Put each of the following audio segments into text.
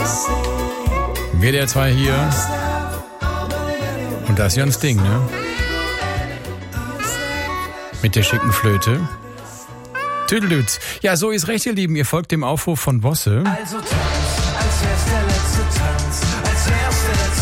WDR 2 hier. Und das ist Jans Ding, ne? Mit der schicken Flöte. Tüdelüt. Ja, so ist recht, ihr Lieben. Ihr folgt dem Aufruf von Bosse. Also tanz, als wär's der letzte Tanz, als wär's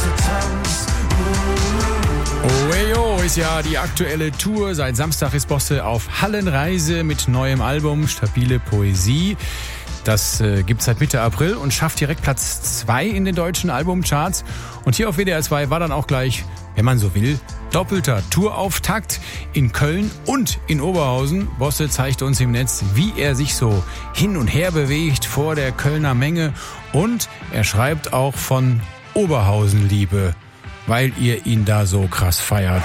der letzte Tanz. Oejo ist ja die aktuelle Tour. Seit Samstag ist Bosse auf Hallenreise mit neuem Album Stabile Poesie. Das gibt's seit Mitte April und schafft direkt Platz 2 in den deutschen Albumcharts. Und hier auf WDR 2 war dann auch gleich, wenn man so will, doppelter Tourauftakt in Köln und in Oberhausen. Bosse zeigt uns im Netz, wie er sich so hin und her bewegt vor der Kölner Menge. Und er schreibt auch von Oberhausen-Liebe, weil ihr ihn da so krass feiert.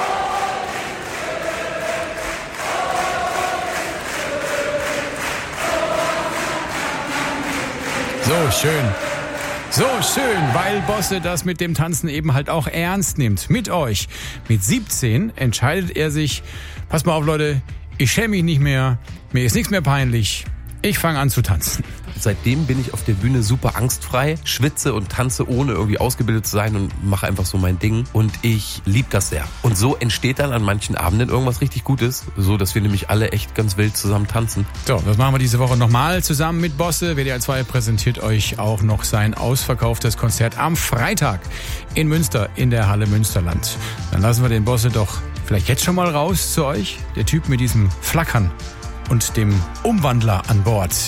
So schön. So schön, weil Bosse das mit dem Tanzen eben halt auch ernst nimmt. Mit euch. Mit 17 entscheidet er sich, pass mal auf Leute, ich schäme mich nicht mehr, mir ist nichts mehr peinlich, ich fange an zu tanzen. Seitdem bin ich auf der Bühne super angstfrei, schwitze und tanze, ohne irgendwie ausgebildet zu sein und mache einfach so mein Ding. Und ich liebe das sehr. Und so entsteht dann an manchen Abenden irgendwas richtig Gutes, so dass wir nämlich alle echt ganz wild zusammen tanzen. So, das machen wir diese Woche nochmal zusammen mit Bosse. WDR 2 präsentiert euch auch noch sein ausverkauftes Konzert am Freitag in Münster in der Halle Münsterland. Dann lassen wir den Bosse doch vielleicht jetzt schon mal raus zu euch. Der Typ mit diesem Flackern und dem Umwandler an Bord.